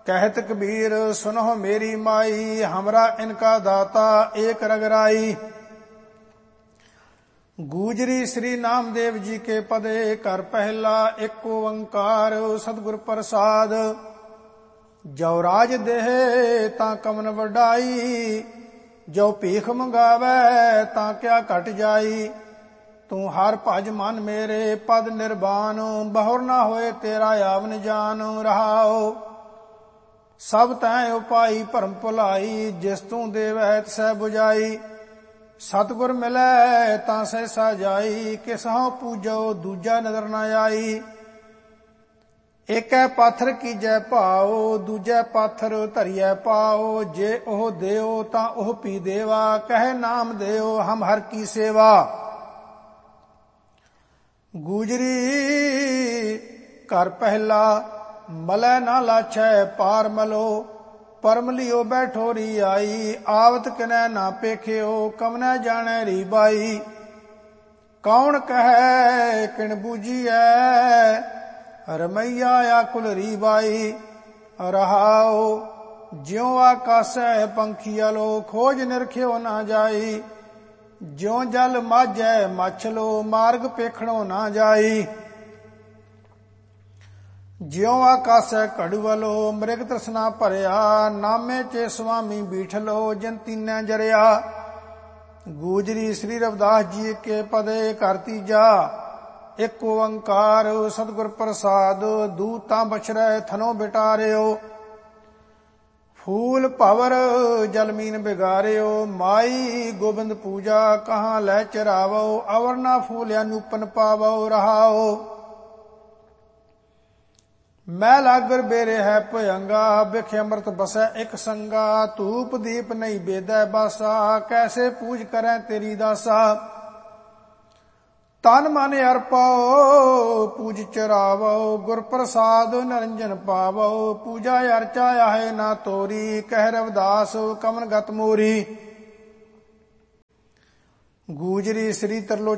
कहत कबीर सुनो मेरी माई, हमरा इनका दाता एक रगराई। गूजरी श्री नामदेव जी के पदे कर पहला, एक ओंकार सतगुर प्रसाद। जो राज देह तां कमन वडाई, जो भीख मंगावै तां क्या घट जाई। तू हर भज मन मेरे पद निर्वाण, बहुर ना होए तेरा आवन जान। रहाओ सब तैं उपाई भरम भुलाई, जिस तू देवै तिसै बुझाई। सतगुर मिलै तां सहसा जाई, किसहों पूजो दूजा नजर न आई। एकै पाथर कीजै भाओ, दूजै पाथर धरियै पाओ। जे ओह देओ तां ओह पी देवा, कहे नाम देओ हम हर की सेवा। गूजरी कर पहला, मलै ना लाछै पार मलो। परम लियो बैठोरी आई, आवत किनै ना पेखियो, कमनै जानै री बाई। कौन कहे किन बूझिए, रमैया आकुल री बाई। रहाओ ज्यों आकाशै पंखियालो, खोज निरख्यो ना जाई। ज्यों जल माझै मछलो, मार्ग पेखणो ना जाई। ज्यों आकाशै कड़वलो, मृग तृष्णा भरिया। नामे चे स्वामी बीठलो, जिन तीनै जरिया। गूजरी श्री रविदास जी के पदे कर तीजा, एक ओंकार सतगुर प्रसाद। दूतां बछरै थनो बिटारियो, फूल भवर जलमीन बिगारियो। माई गोबिंद पूजा कहाँ लै चरावो, अवर ना फूलिया नूपन पावो। रहाओ मैं लागर बेरे है भयंगा, बिख अमृत बसै एक संगा। धूप दीप नहीं बेदै बासा, कैसे पूज करें तेरी दासा। तन मन अर्पो पूज चरावो, गुर प्रसाद निरंजन पावो। पूजा अर्चा आहे ना तोरी, कह रविदास कमन गत मोरी। गूजरी श्री तरलो